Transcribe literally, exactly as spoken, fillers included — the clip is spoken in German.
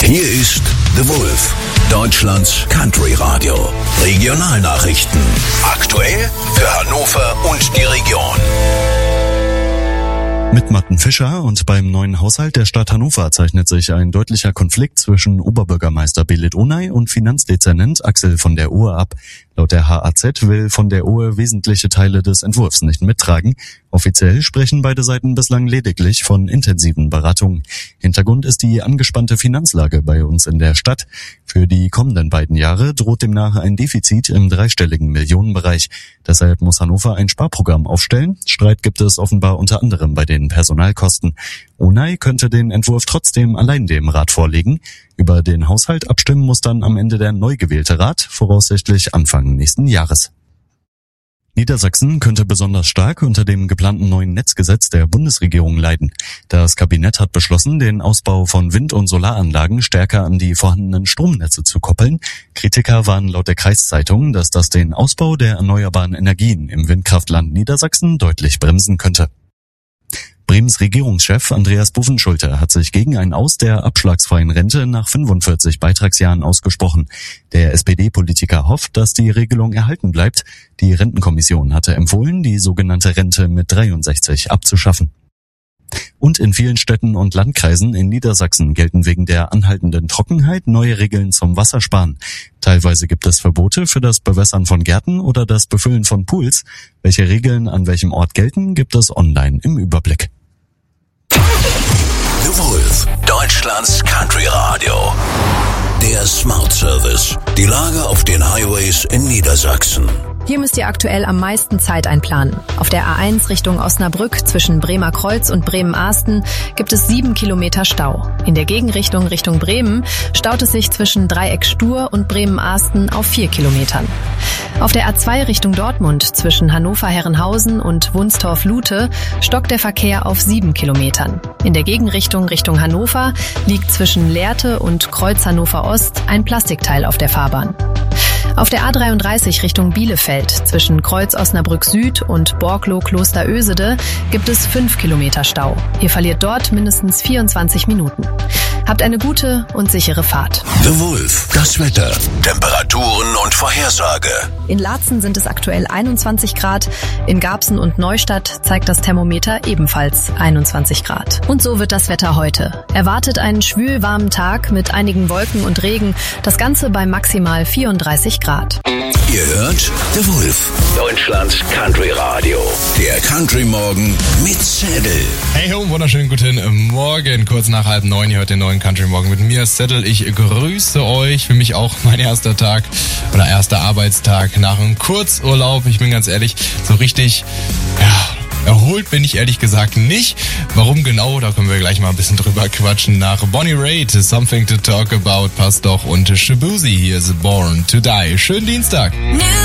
Hier ist The Wolf, Deutschlands Country Radio. Regionalnachrichten. Aktuell für Hannover und die Region. Mit Matten Fischer und beim neuen Haushalt der Stadt Hannover zeichnet sich ein deutlicher Konflikt zwischen Oberbürgermeister Belit Onay und Finanzdezernent Axel von der Ohe ab. Laut der H A Z will von der Ohe wesentliche Teile des Entwurfs nicht mittragen. Offiziell sprechen beide Seiten bislang lediglich von intensiven Beratungen. Hintergrund ist die angespannte Finanzlage bei uns in der Stadt. Für die kommenden beiden Jahre droht demnach ein Defizit im dreistelligen Millionenbereich. Deshalb muss Hannover ein Sparprogramm aufstellen. Streit gibt es offenbar unter anderem bei den Personalkosten. Onay könnte den Entwurf trotzdem allein dem Rat vorlegen. Über den Haushalt abstimmen muss dann am Ende der neu gewählte Rat, voraussichtlich Anfang nächsten Jahres. Niedersachsen könnte besonders stark unter dem geplanten neuen Netzgesetz der Bundesregierung leiden. Das Kabinett hat beschlossen, den Ausbau von Wind- und Solaranlagen stärker an die vorhandenen Stromnetze zu koppeln. Kritiker warnen laut der Kreiszeitung, dass das den Ausbau der erneuerbaren Energien im Windkraftland Niedersachsen deutlich bremsen könnte. Bremens Regierungschef Andreas Buffenschulte hat sich gegen ein Aus der abschlagsfreien Rente nach fünfundvierzig Beitragsjahren ausgesprochen. Der S P D-Politiker hofft, dass die Regelung erhalten bleibt. Die Rentenkommission hatte empfohlen, die sogenannte Rente mit dreiundsechzig abzuschaffen. Und in vielen Städten und Landkreisen in Niedersachsen gelten wegen der anhaltenden Trockenheit neue Regeln zum Wassersparen. Teilweise gibt es Verbote für das Bewässern von Gärten oder das Befüllen von Pools. Welche Regeln an welchem Ort gelten, gibt es online im Überblick. The Wolf, Deutschlands Country Radio. Der Smart Service. Die Lage auf den Highways in Niedersachsen. Hier müsst ihr aktuell am meisten Zeit einplanen. Auf der A eins Richtung Osnabrück zwischen Bremer Kreuz und Bremen-Ahsten gibt es sieben Kilometer Stau. In der Gegenrichtung Richtung Bremen staut es sich zwischen Dreieck Stur und Bremen-Ahsten auf vier Kilometern. Auf der A zwei Richtung Dortmund zwischen Hannover-Herrenhausen und Wunstorf-Lute stockt der Verkehr auf sieben Kilometern. In der Gegenrichtung Richtung Hannover liegt zwischen Lehrte und Kreuz Hannover Ost ein Plastikteil auf der Fahrbahn. Auf der A dreiunddreißig Richtung Bielefeld zwischen Kreuz Osnabrück Süd und Borglo Klosterösede gibt es fünf Kilometer Stau. Ihr verliert dort mindestens vierundzwanzig Minuten. Habt eine gute und sichere Fahrt. The Wolf, das Wetter, Temperaturen und Vorhersage. In Laatzen sind es aktuell einundzwanzig Grad. In Garbsen und Neustadt zeigt das Thermometer ebenfalls einundzwanzig Grad. Und so wird das Wetter heute. Erwartet einen schwülwarmen Tag mit einigen Wolken und Regen. Das Ganze bei maximal vierunddreißig Grad. Ihr hört The Wolf, Deutschlands Country Radio. Der Country Morgen mit Zettel. Hey ho, wunderschönen guten Morgen. Kurz nach halb neun, ihr hört den neuen Country Morgen mit mir, Zettel. Ich grüße euch. Für mich auch mein erster Tag oder erster Arbeitstag nach einem Kurzurlaub. Ich bin ganz ehrlich, so richtig, ja, erholt bin ich ehrlich gesagt nicht. Warum genau, da können wir gleich mal ein bisschen drüber quatschen. Nach Bonnie Raitt, Something to Talk About, passt doch. Und Shabuzi, hier ist Born to Die. Schönen Dienstag. New